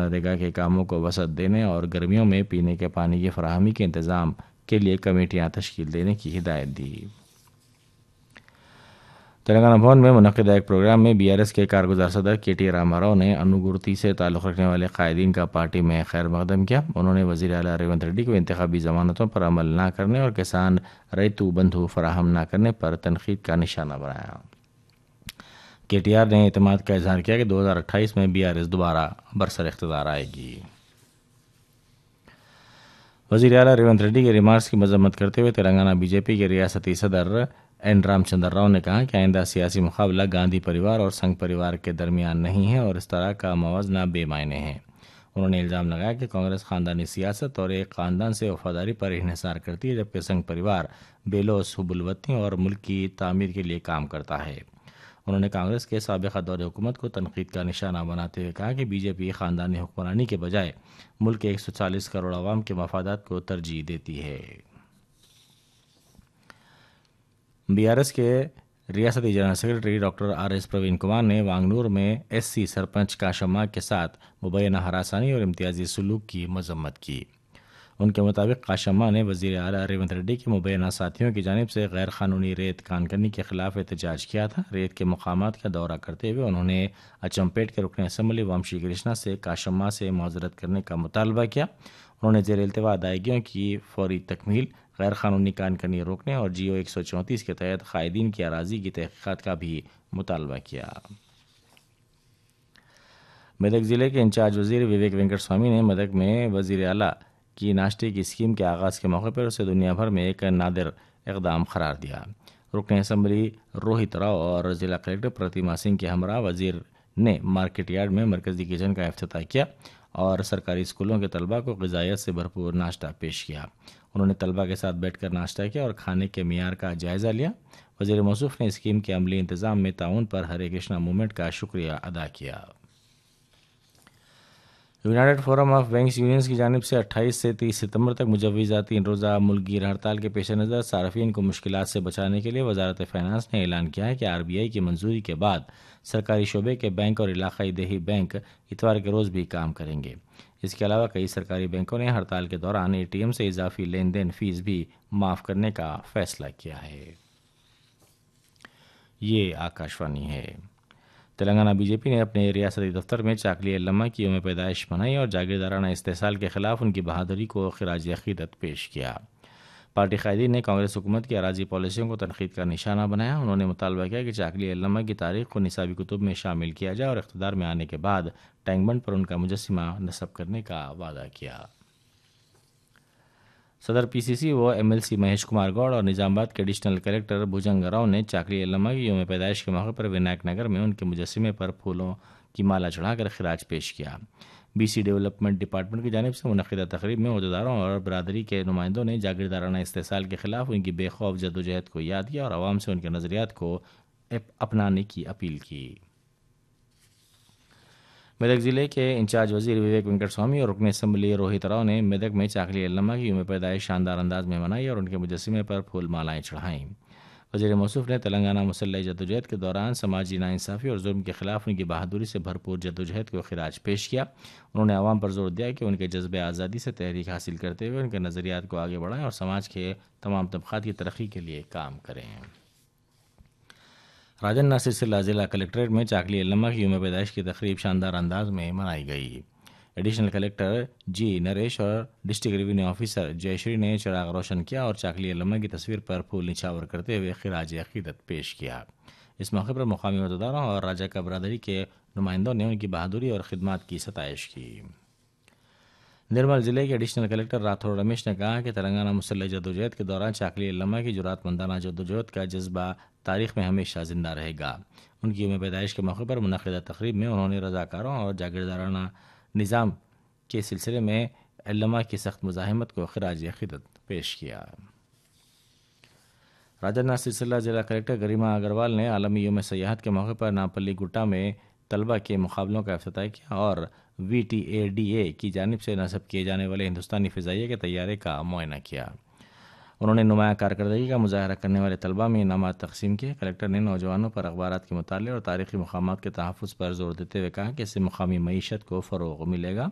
منریگا کے کاموں کو وسعت دینے اور گرمیوں میں پینے کے پانی کی فراہمی کے انتظام کے لیے کمیٹیاں تشکیل دینے کی ہدایت دی۔ تلنگانہ بھون میں منعقدہ ایک پروگرام میں BRS کے کارگزار صدر KT راماراؤ نے انوگورتی سے تعلق رکھنے والے قائدین کا پارٹی میں خیر مقدم کیا۔ انہوں نے وزیر اعلیٰ ریونت ریڈی کو انتخابی ضمانتوں پر عمل نہ کرنے اور کسان ریتو بندھو فراہم نہ کرنے پر تنقید کا نشانہ بنایا۔ KTR نے اعتماد کا اظہار کیا کہ 2028 میں BRS دوبارہ برسر اقتدار آئے گی۔ وزیر اعلیٰ ریونت ریڈی کے ریمارکس کی مذمت کرتے ہوئے تلنگانہ BJP کے ریاستی صدر N رام چندر راؤ نے کہا کہ آئندہ سیاسی مقابلہ گاندھی پریوار اور سنگھ پریوار کے درمیان نہیں ہے اور اس طرح کا موازنہ بے معنی ہے۔ انہوں نے الزام لگایا کہ کانگریس خاندانی سیاست اور ایک خاندان سے وفاداری پر انحصار کرتی ہے، جبکہ سنگھ پریوار بے لوث حب الوطنی اور ملک کی تعمیر کے لیے کام کرتا ہے۔ انہوں نے کانگریس کے سابقہ دور حکومت کو تنقید کا نشانہ بناتے ہوئے کہا کہ BJP خاندانی حکمرانی کے بجائے ملک کے 140 کروڑ عوام کے مفادات کو ترجیح دیتی ہے۔ BRS کے ریاستی general secretary doctor RS Parveen Kumar نے وانگنور میں SC سرپنچ کاشم ماغ کے ساتھ مبینہ ہراسانی اور امتیازی سلوک کی مذمت کی۔ ان کے مطابق کاشم ماغ نے وزیر اعلیٰ ریونت ریڈی کے مبینہ ساتھیوں کی جانب سے غیر قانونی ریت کان کنی کے خلاف احتجاج کیا تھا۔ ریت کے مقامات کا دورہ کرتے ہوئے انہوں نے اچمپیٹ کے رکن اسمبلی وامشی کرشنا سے کاشم ماغ سے معذرت کرنے کا مطالبہ کیا۔ انہوں نے زیر التوا ادائیگیوں کی فوری تکمیل، غیر قانونی کان کنی روکنے اور GO 134 کے تحت قائدین کی اراضی کی تحقیقات کا بھی مطالبہ کیا۔ میدک ضلع کے انچارج وزیر وویک وینکٹ سوامی نے میدک میں وزیر اعلیٰ کی ناشتے کی اسکیم کے آغاز کے موقع پر اسے دنیا بھر میں ایک نادر اقدام قرار دیا۔ رکن اسمبلی روہت راؤ اور ضلع کلکٹر پرتیما سنگھ کے ہمراہ وزیر نے مارکیٹ یارڈ میں مرکزی کچن کا افتتاح کیا اور سرکاری اسکولوں کے طلباء کو غذائیت سے بھرپور ناشتہ پیش کیا۔ انہوں نے طلباء کے ساتھ بیٹھ کر ناشتہ کیا اور کھانے کے معیار کا جائزہ لیا۔ وزیر موصوف نے اسکیم کے عملی انتظام میں تعاون پر ہرے کرشنا موومنٹ کا شکریہ ادا کیا۔ United forum of banks unions کی جانب سے 28 سے 30 ستمبر تک مجوزہ 3 روزہ ملک گیر ہڑتال کے پیش نظر صارفین کو مشکلات سے بچانے کے لیے وزارت فائنانس نے اعلان کیا ہے کہ RBI کی منظوری کے بعد سرکاری شعبے کے بینک اور علاقائی دیہی بینک اتوار کے روز بھی کام کریں گے۔ اس کے علاوہ کئی سرکاری بینکوں نے ہڑتال کے دوران ATM سے اضافی لین دین فیس بھی معاف کرنے کا فیصلہ کیا ہے۔ یہ آکاشوانی ہے۔ تلنگانہ BJP نے اپنے ریاستی دفتر میں چاکلی ایلما کی یوم پیدائش منائی اور جاگیردارانہ استحصال کے خلاف ان کی بہادری کو خراج عقیدت پیش کیا۔ پارٹی قائدین نے کانگریس حکومت کی اراضی پالیسیوں کو تنقید کا نشانہ بنایا۔ انہوں نے مطالبہ کیا کہ چاکلی ایلما کی تاریخ کو نصابی کتب میں شامل کیا جائے اور اقتدار میں آنے کے بعد ٹینک بنڈ پر ان کا مجسمہ نصب کرنے کا وعدہ کیا۔ صدر PCC و MLC مہیش کمار گوڑ اور نظام آباد کے ایڈیشنل کلکٹر بھوجنگ راؤ نے چاکلی ایلما کی یوم پیدائش کے موقع پر ونائک نگر میں ان کے مجسمے پر پھولوں کی مالا چڑھا کر خراج پیش کیا۔ BC ڈیولپمنٹ ڈپارٹمنٹ کی جانب سے منعقدہ تقریب میں عہدیداروں اور برادری کے نمائندوں نے جاگیردارانہ استحصال کے خلاف ان کی بے خوف جدوجہد کو یاد کیا اور عوام سے ان کے نظریات کو اپنانے کی اپیل کی۔ میدک ضلع کے انچارج وزیر وویک وینکٹ سوامی اور رکن اسمبلی روہت راؤ نے میدک میں چاکلی ایلما کی یوم پیدائش شاندار انداز میں منائی اور ان کے مجسمے پر پھول مالائیں چڑھائیں۔ وزیر موصوف نے تلنگانہ مسلح جدوجہد کے دوران سماجی ناانصافی اور ظلم کے خلاف ان کی بہادری سے بھرپور جدوجہد کو خراج پیش کیا۔ انہوں نے عوام پر زور دیا کہ ان کے جذبے آزادی سے تحریک حاصل کرتے ہوئے ان کے نظریات کو آگے بڑھائیں اور سماج کے تمام طبقات کی ترقی کے لیے کام کریں۔ راجن سرسلہ ضلع کلکٹریٹ میں چاکلی ایلما کی یوم پیدائش کی تقریب شاندار انداز میں منائی گئی۔ ایڈیشنل کلکٹر G نریش اور ڈسٹرکٹ ریونیو آفیسر جے شری نے چراغ روشن کیا اور چاکلی ایلما کی تصویر پر پھول نچھاور کرتے ہوئے خراج عقیدت پیش کیا۔ اس موقع پر مقامی عہدیداروں اور راجا کا برادری کے نمائندوں نے ان کی بہادری اور خدمات کی ستائش کی۔ نرمل ضلع کے ایڈیشنل کلکٹر راتھوڑ رمیش نے کہا کہ تلنگانہ مسلح جدوجہد کے دوران چاکلی ایلما کی جرات مندانہ جدوجہد کا جذبہ تاریخ میں ہمیشہ زندہ رہے گا۔ ان کی یوم پیدائش کے موقع پر منعقدہ تقریب میں انہوں نے رضاکاروں اور جاگیردارانہ نظام کے سلسلے میں ایلما کی سخت مزاحمت کو خراج عقیدت پیش کیا۔ راجن سرسلہ ضلع کلکٹر گریما اگروال نے عالمی یوم سیاحت کے موقع پر ناپلی گٹا میں طلبہ کے مقابلوں کا افتتاح کیا اور VTADA کی جانب سے نصب کیے جانے والے ہندوستانی فضائیہ کے طیارے کا معائنہ کیا۔ انہوں نے نمایاں کارکردگی کا مظاہرہ کرنے والے طلباء میں انعامات تقسیم کیے۔ کلکٹر نے نوجوانوں پر اخبارات کے مطالعے اور تاریخی مقامات کے تحفظ پر زور دیتے ہوئے کہا کہ اس سے مقامی معیشت کو فروغ ملے گا